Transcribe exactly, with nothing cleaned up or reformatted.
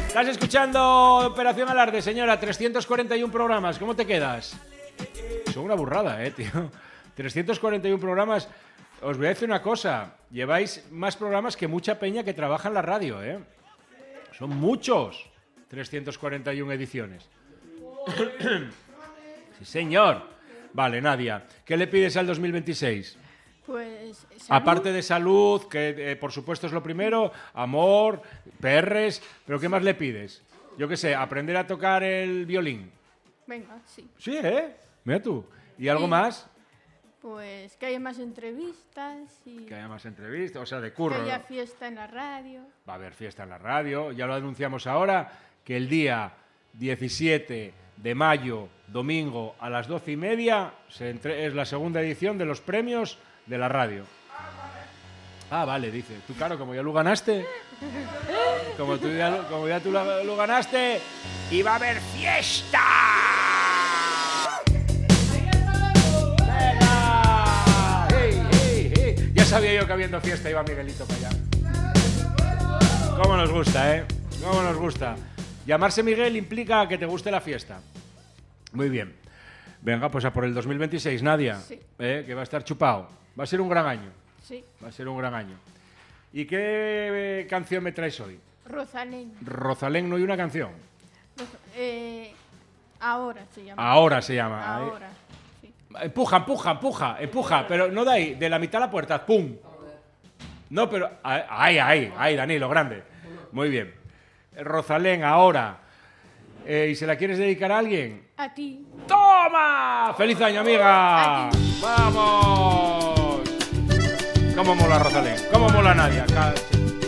Estás escuchando Operación Alarde, señora. trescientos cuarenta y uno programas. ¿Cómo te quedas? Son una burrada, eh, tío. trescientos cuarenta y uno programas. Os voy a decir una cosa. Lleváis más programas que mucha peña que trabaja en la radio, eh. Son muchos. trescientos cuarenta y uno ediciones. Sí, señor. Vale, Nadia. ¿Qué le pides al dos mil veintiséis? Pues salud. Aparte de salud, que eh, por supuesto es lo primero, amor, perres, pero ¿qué más le pides? Yo qué sé, aprender a tocar el violín. Venga, sí. Sí, ¿eh? Mira tú. ¿Y algo Sí. más? Pues que haya más entrevistas y Que haya más entrevistas, o sea, de que curro. haya fiesta en la radio. Va a haber fiesta en la radio, ya lo anunciamos ahora, que el día diecisiete de mayo, domingo, a las doce y media, se entre- es la segunda edición de los premios de la radio. Ah, vale, dice. Tú, claro, como ya lo ganaste, como, tú ya, lo- como ya tú lo, lo ganaste, y va a haber fiesta. ¡Venga! ¡Hey, hey, hey! Ya sabía yo que habiendo fiesta iba Miguelito para allá. ¿Cómo nos gusta, eh? ¿Cómo nos gusta? Llamarse Miguel implica que te guste la fiesta. Muy bien. Venga, pues a por el dos mil veintiséis, Nadia. Sí. ¿Eh? Que va a estar chupado. Va a ser un gran año. Sí. Va a ser un gran año. ¿Y qué eh, canción me traes hoy? Rosalén. Rosalén, no hay una canción. Rosa- eh, ahora se llama. Ahora se llama. ¿eh? Ahora. Sí. Empuja, empuja, empuja, empuja. Pero no de ahí, de la mitad a la puerta. ¡Pum! No, pero... Ahí, ahí, ahí, Danilo, grande. Muy bien. Rosalén, ahora. Eh, ¿Y se la quieres dedicar a alguien? A ti. ¡Toma! ¡Feliz año, amiga! A ti. ¡Vamos! ¿Cómo mola Rosalén? ¿Cómo mola Nadia? Ca-